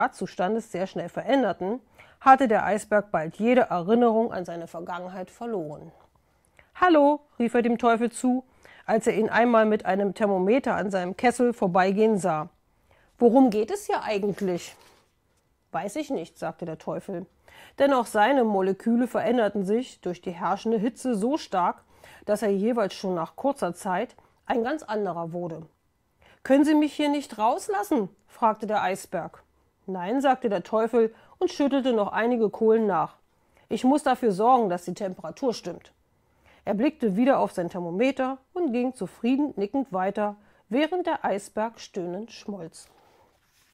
Zustandes sehr schnell veränderten, hatte der Eisberg bald jede Erinnerung an seine Vergangenheit verloren. »Hallo«, rief er dem Teufel zu, als er ihn einmal mit einem Thermometer an seinem Kessel vorbeigehen sah. »Worum geht es hier eigentlich?« »Weiß ich nicht«, sagte der Teufel, denn auch seine Moleküle veränderten sich durch die herrschende Hitze so stark, dass er jeweils schon nach kurzer Zeit ein ganz anderer wurde. »Können Sie mich hier nicht rauslassen?«, fragte der Eisberg. »Nein«, sagte der Teufel und schüttelte noch einige Kohlen nach. »Ich muss dafür sorgen, dass die Temperatur stimmt.« Er blickte wieder auf sein Thermometer und ging zufrieden nickend weiter, während der Eisberg stöhnend schmolz.